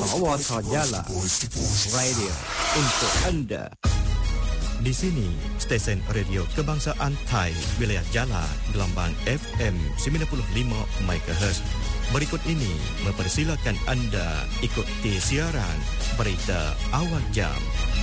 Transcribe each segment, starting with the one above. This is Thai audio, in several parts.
VWT Yala Radio untuk Anda. Di sini, stesen radio kebangsaan Thai, wilayah Jala, gelombang FM 95 MHz. Berikut ini mempersilakan anda ikuti siaran berita awal jam.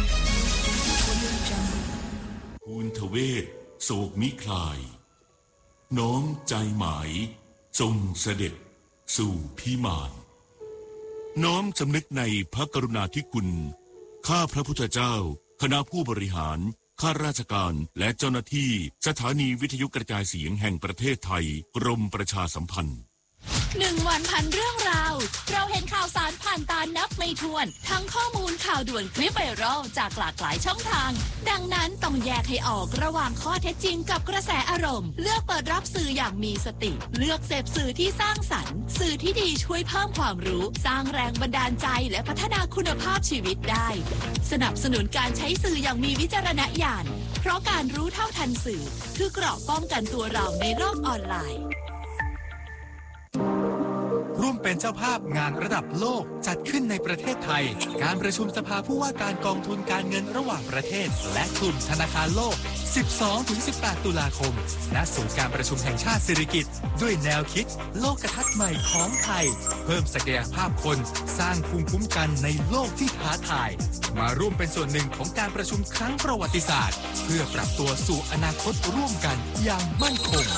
ภูนทเวศโศกมิคลายน้อมใจหมายจงเสด็จสู่พิมานน้อมสำนึกในพระกรุณาธิคุณข้าพระพุทธเจ้าคณะผู้บริหารข้าราชการและเจ้าหน้าที่สถานีวิทยุกระจายเสียงแห่งประเทศไทยกรมประชาสัมพันธ์ 1 วันพันเรื่องราวเราเห็นข่าวสารผ่านตานับไม่ถ้วนทั้งข้อมูลข่าวด่วนคลิปไวรัลจากหลากหลายช่องทางดังนั้นต้องแยกให้ออกระหว่างข้อเท็จจริงกับกระแสอารมณ์เลือกเปิดรับสื่ออย่างมีสติเลือกเสพสื่อที่สร้างสรรค์สื่อที่ดีช่วยเพิ่มความรู้สร้างแรงบันดาลใจและพัฒนาคุณภาพชีวิตได้สนับสนุนการใช้สื่ออย่างมีวิจารณญาณเพราะการรู้เท่าทันสื่อคือเกราะป้องกันตัวเราในโลกออนไลน์ร่วมเป็นเจ้าภาพงานระดับโลกจัดขึ้นในประเทศไทยการประชุมสภาผู้ว่าการกองทุนการเงินระหว่างประเทศและกลุ่มธนาคารโลก 12-18 ตุลาคมณศูนย์การประชุมแห่งชาติสิริกิติ์ด้วยแนวคิดโลกทัศน์ใหม่ของไทยเพิ่มศักยภาพคนสร้างภูมิคุ้มกันในโลกที่ท้าทายมาร่วมเป็นส่วนหนึ่งของการประชุมครั้งประวัติศาสตร์เพื่อปรับตัวสู่อนาคตร่วมกันอย่างมั่นคง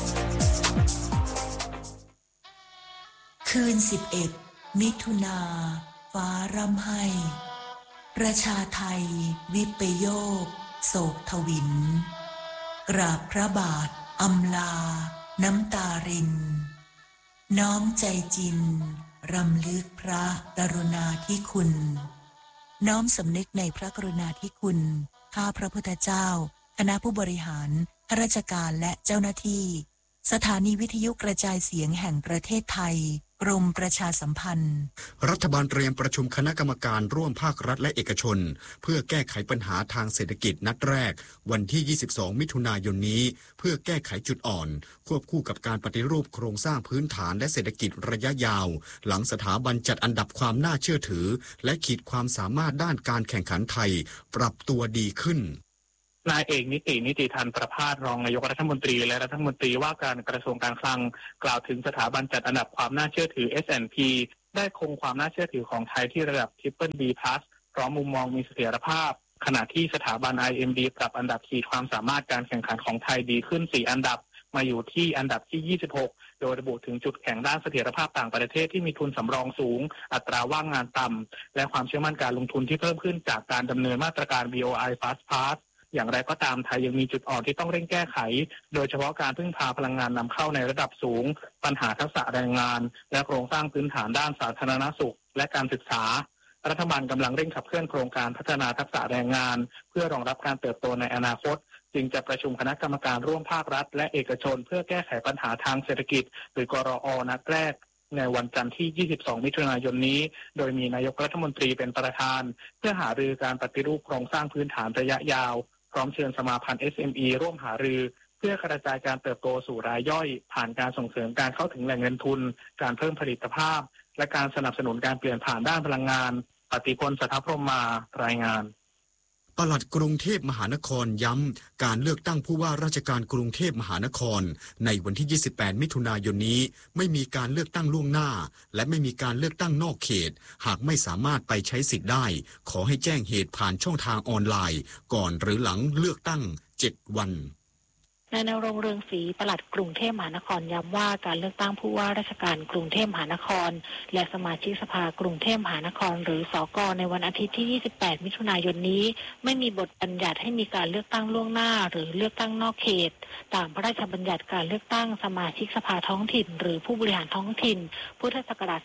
คืน11 มิถุนาฟ้าร่ำไห้ประชาไทยวิปโยคโศกทวินกราบพระบาทอำลาน้ำตารินน้อมใจจินรำลึกพระกรุณาธิคุณน้อมสำนึกในพระกรุณาธิคุณข้าพระพุทธเจ้าคณะผู้บริหารข้าราชการและเจ้าหน้าที่สถานีวิทยุกระจายเสียงแห่งประเทศไทยกรมประชาสัมพันธ์รัฐบาลเตรียมประชุมคณะกรรมการร่วมภาครัฐและเอกชนเพื่อแก้ไขปัญหาทางเศรษฐกิจนัดแรกวันที่ 22 มิถุนายนนี้เพื่อแก้ไขจุดอ่อนควบคู่กับการปฏิรูปโครงสร้างพื้นฐานและเศรษฐกิจระยะยาวหลังสถาบันจัดอันดับความน่าเชื่อถือและขีดความสามารถด้านการแข่งขันไทยปรับตัวดีขึ้นนายเอกนิติธันประภาสรองนายกรัฐมนตรีและรัฐมนตรีว่าการกระทรวงการคลังกล่าวถึงสถาบันจัดอันดับความน่าเชื่อถือ S&P ได้คงความน่าเชื่อถือของไทยที่ระดับ Triple B+ พร้อมมุมมองมีเสถียรภาพขณะที่สถาบัน IMD ปรับอันดับขีดความสามารถการแข่งขันของไทยดีขึ้น4อันดับมาอยู่ที่อันดับที่26โดยระบุถึงจุดแข็งด้านเสถียรภาพต่างประเทศที่มีทุนสำรองสูงอัตราว่างงานต่ำและความเชื่อมั่นการลงทุนที่เพิ่มขึ้นจากการดำเนินมาตรการ BOI Fast Passอย่างไรก็ตามไทยยังมีจุดอ่อนที่ต้องเร่งแก้ไขโดยเฉพาะการพึ่งพาพลังงานนำเข้าในระดับสูงปัญหาทักษะแรงงานและโครงสร้างพื้นฐานด้านสาธารณสุขและการศึกษารัฐบาลกำลังเร่งขับเคลื่อนโครงการพัฒนาทักษะแรงงานเพื่อรองรับการเติบโตในอนาคตจึงจะประชุมคณะกรรมการร่วมภาครัฐและเอกชนเพื่อแก้ไขปัญหาทางเศรษฐกิจหรือกรอ.นัดแรกในวันจันทร์ที่ 22 มิถุนายนนี้โดยมีนายกรัฐมนตรีเป็นประธานเพื่อหารือการปฏิรูปโครงสร้างพื้นฐานระยะยาวพร้อมเชิญสมาพันธ์ SME ร่วมหารือเพื่อกระจายการเติบโตสู่รายย่อยผ่านการส่งเสริมการเข้าถึงแหล่งเงินทุนการเพิ่มผลิตภาพและการสนับสนุนการเปลี่ยนผ่านด้านพลังงานปฏิพล สัทธพรหมารายงานปลัดกรุงเทพมหานครย้ำการเลือกตั้งผู้ว่าราชการกรุงเทพมหานครในวันที่ 28 มิถุนายนนี้ไม่มีการเลือกตั้งล่วงหน้าและไม่มีการเลือกตั้งนอกเขตหากไม่สามารถไปใช้สิทธิ์ได้ขอให้แจ้งเหตุผ่านช่องทางออนไลน์ก่อนหรือหลังเลือกตั้ง 7 วันนายณรงค์ เรืองศรีปลัดกรุงเทพมหานครย้ำว่าการเลือกตั้งผู้ว่าราชการกรุงเทพมหานครและสมาชิกสภากรุงเทพมหานครหรือสก.ในวันอาทิตย์ที่ 28 มิถุนายนนี้ไม่มีบทบัญญัติให้มีการเลือกตั้งล่วงหน้าหรือเลือกตั้งนอกเขตตามพระราชบัญญัติการเลือกตั้งสมาชิกสภาท้องถิ่นหรือผู้บริหารท้องถิ่นพุทธศักราช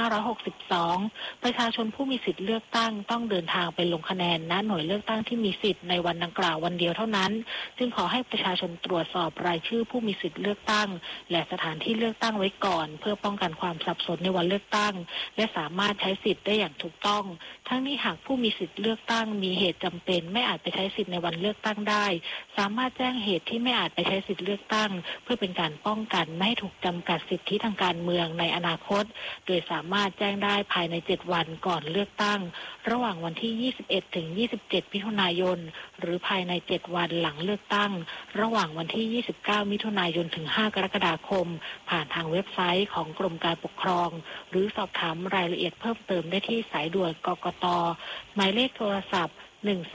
2562 ประชาชนผู้มีสิทธิ์เลือกตั้งต้องเดินทางไปลงคะแนนณหน่วยเลือกตั้งที่มีสิทธิ์ในวันดังกล่าววันเดียวเท่านั้นจึงขอให้ประชาชนตรรวจสอบรายชื่อผู้มีสิทธิเลือกตั้งและสถานที่เลือกตั้งไว้ก่อนเพื่อป้องกันความสับสนในวันเลือกตั้งและสามารถใช้สิทธิ์ได้อย่างถูกต้องทั้งนี้หากผู้มีสิทธิเลือกตั้งมีเหตุจำเป็นไม่อาจไปใช้สิทธิ์ในวันเลือกตั้งได้สามารถแจ้งเหตุที่ไม่อาจไปใช้สิทธิเลือกตั้งเพื่อเป็นการป้องกันไม่ให้ถูกจำกัดสิทธิทางการเมืองในอนาคตโดยสามารถแจ้งได้ภายใน7วันก่อนเลือกตั้งระหว่างวันที่21ถึง27มิถุนายนหรือภายใน7วันหลังเลือกตั้งระหว่างวันที่29มิถุนายนถึง5กรกฎาคมผ่านทางเว็บไซต์ของกรมการปกครองหรือสอบถามรายละเอียดเพิ่มเติมได้ที่สายด่วนกกต.หมายเลขโทรศัพท์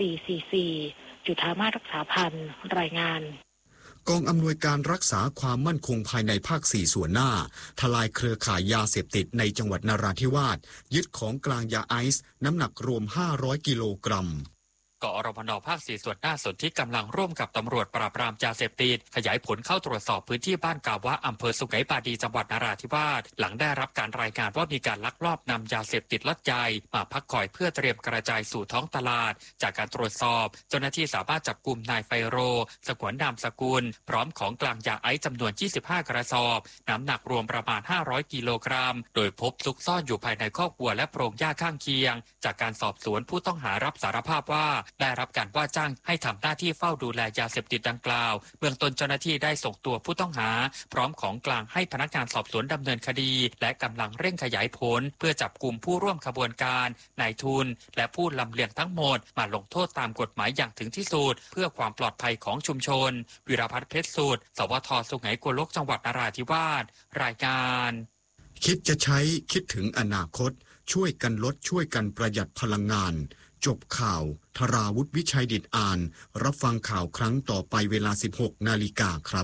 1444จุฑามาศรักษาพันธ์รายงานกองอำนวยการรักษาความมั่นคงภายในภาค 4 ส่วนหน้าทลายเครือข่ายยาเสพติดในจังหวัดนราธิวาสยึดของกลางยาไอซ์น้ำหนักรวม500กิโลกรัมกอรมนภาค 4 ส่วนหน้าส่วนที่กำลังร่วมกับตำรวจปราบปรามยาเสพติดขยายผลเข้าตรวจสอบพื้นที่บ้านกาวะอำเภอสุไหงปาดีจังหวัดนราธิวาสหลังได้รับการรายงานว่ามีการลักลอบนำยาเสพติดล็อตใหญ่มาพักคอยเพื่อเตรียมกระจายสู่ท้องตลาดจากการตรวจสอบเจ้าหน้าที่สามารถจับกุมนายไฟโรสกวนนามสกุลพร้อมของกลางยาไอซ์จำนวน25กระสอบน้ำหนักรวมประมาณ500กิโลกรัมโดยพบซุกซ่อนอยู่ภายในคอกวัวและโพรงหญ้าข้างเคียงจากการสอบสวนผู้ต้องหารับสารภาพว่าได้รับการว่าจ้างให้ทำหน้าที่เฝ้าดูแลยาเสพติดดังกล่าวเบื้องต้นเจ้าหน้าที่ได้ส่งตัวผู้ต้องหาพร้อมของกลางให้พนักงานสอบสวนดำเนินคดีและกำลังเร่งขยายผลเพื่อจับกลุ่มผู้ร่วมขบวนการนายทุนและผู้ลำเลียงทั้งหมดมาลงโทษตามกฎหมายอย่างถึงที่สุดเพื่อความปลอดภัยของชุมชนวิรพัฒน์เพชรสุดสวท.สุไหงโกลกจังหวัดนราธิวาสรายงานคิดจะใช้คิดถึงอนาคตช่วยกันลดช่วยกันประหยัดพลังงานจบข่าวธราวุฒิวิชัยดิษฐ์อ่านรับฟังข่าวครั้งต่อไปเวลา 16 นาฬิกาครับ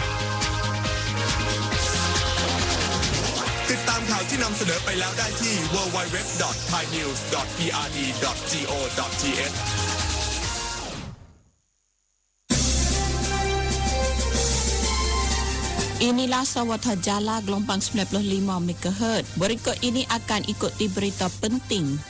ติดตามข่าวที่นำเสนอไปแล้วได้ที่ www.thainews.prd.go.th Inilah Sawatha Jala gelombang 95 MHz. Berikut ini akan ikuti berita penting.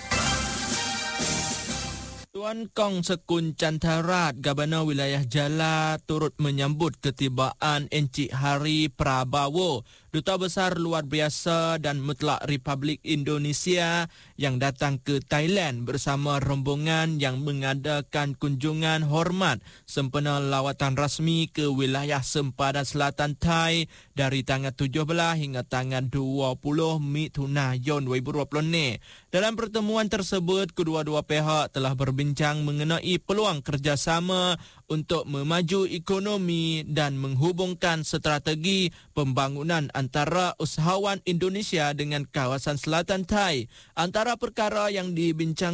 Tuan Kong Sekun Cantarat, Gubernur Wilayah Jala turut menyambut ketibaan Encik Hari Prabowo, Duta Besar Luar Biasa dan Mutlak Republik Indonesia yang datang ke Thailand bersama rombongan yang mengadakan kunjungan hormat sempena lawatan rasmi ke wilayah sempadan selatan Thai dari tanggal 17 hingga tanggal 20 Mithunayun 2020. Dalam pertemuan tersebut, kedua-dua pihak telah berbincang mengenai peluang kerjasama untuk memaju ekonomi dan menghubungkan strategi pembangunan antara usahawan Indonesia dengan kawasan selatan Thai. Antara perkara yang dibincangkan